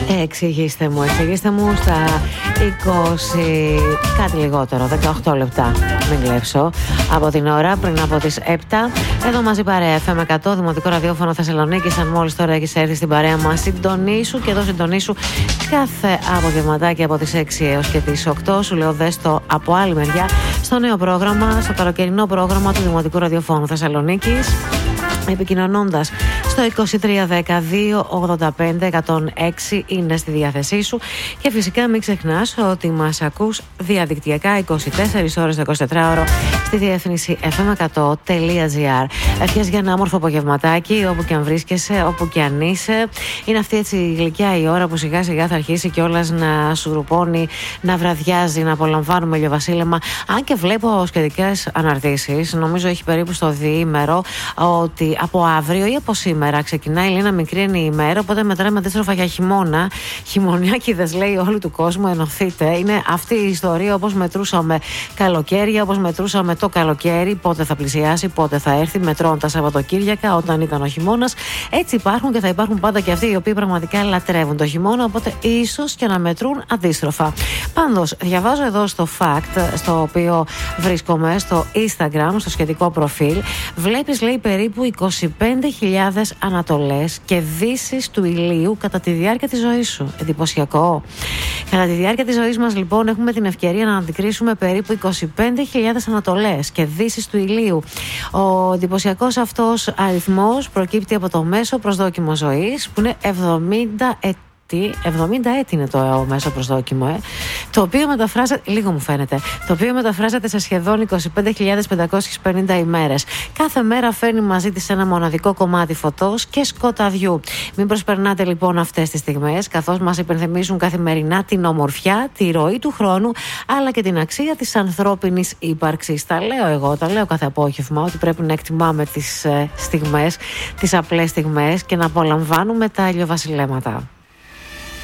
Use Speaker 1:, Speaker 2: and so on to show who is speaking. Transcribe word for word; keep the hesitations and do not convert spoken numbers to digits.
Speaker 1: Εξηγήστε μου, εξηγήστε μου στα είκοσι, κάτι λιγότερο, δεκαοκτώ λεπτά, μην κλέψω, από την ώρα πριν από τις επτά. Εδώ μαζί παρέα εφ εμ εκατό, Δημοτικό Ραδιόφωνο Θεσσαλονίκης. Αν μόλις τώρα έχεις έρθει στην παρέα μας, συντονίσου και εδώ συντονίσου κάθε απογευματάκι από τις έξι έως και τις οκτώ. Σου λέω δες το από άλλη μεριά στο νέο πρόγραμμα, στο καλοκαιρινό πρόγραμμα του Δημοτικού Ραδιοφώνου Θεσσαλονίκης, επικοινωνώντας στο είκοσι τρία δεκαδύο ογδόντα πέντε εκατόν έξι είναι στη διάθεσή σου. Και φυσικά μην ξεχνάς ότι μας ακούς διαδικτυακά είκοσι τέσσερις ώρες το εικοσιτετράωρο στη διεύθυνση εφ εμ εκατό τελεία τζι άρ. Ευχές για ένα όμορφο απογευματάκι, όπου και αν βρίσκεσαι, όπου και αν είσαι. Είναι αυτή έτσι η γλυκιά η ώρα που σιγά σιγά θα αρχίσει κιόλας να σουρουπώνει, να βραδιάζει, να απολαμβάνουμε ηλιοβασίλεμα. Αν και βλέπω σχετικές αναρτήσεις, νομίζω έχει περίπου στο διήμερο, ότι από αύριο ή από σήμερα ξεκινάει λέει, ένα μικρή είναι η ημέρα. Οπότε μετράμε αντίστροφα για χειμώνα. Χειμωνιάκηδες λέει όλου του κόσμου, ενωθείτε. Είναι αυτή η ιστορία όπως μετρούσαμε καλοκαίρια, όπως μετρούσαμε το καλοκαίρι, πότε θα πλησιάσει, πότε θα έρθει. Μετρώνουν τα Σαββατοκύριακα όταν ήταν ο χειμώνας. Έτσι υπάρχουν και θα υπάρχουν πάντα και αυτοί οι οποίοι πραγματικά λατρεύουν το χειμώνα. Οπότε ίσως και να μετρούν αντίστροφα. Πάντως, διαβάζω εδώ στο Fact, στο οποίο βρίσκομαι, στο Instagram, στο σχετικό προφίλ. Βλέπεις λέει περίπου είκοσι πέντε χιλιάδες ανατολές και δύσεις του ηλίου κατά τη διάρκεια της ζωής σου. Εντυπωσιακό. Κατά τη διάρκεια της ζωής μας, λοιπόν, έχουμε την ευκαιρία να αντικρίσουμε περίπου είκοσι πέντε χιλιάδες ανατολές και δύσεις του ηλίου. Ο εντυπωσιακός αυτός αριθμός προκύπτει από το μέσο προσδόκιμο ζωής, που είναι εβδομήντα ετών. εβδομήντα έτη είναι το μέσο προσδόκιμο, ε, το οποίο μεταφράζεται, λίγο μου φαίνεται, το οποίο μεταφράζεται σε σχεδόν είκοσι πέντε χιλιάδες πεντακόσιες πενήντα ημέρες. Κάθε μέρα φέρνει μαζί της ένα μοναδικό κομμάτι φωτός και σκοταδιού. Μην προσπερνάτε λοιπόν αυτές τις στιγμές, καθώς μας υπενθυμίζουν καθημερινά την ομορφιά, τη ροή του χρόνου, αλλά και την αξία της ανθρώπινης ύπαρξης. Τα λέω εγώ, τα λέω κάθε απόγευμα, ότι πρέπει να εκτιμάμε τις ε, στιγμές, τις απλές στιγμές και να απολαμβάνουμε τα ηλιοβασιλέματα.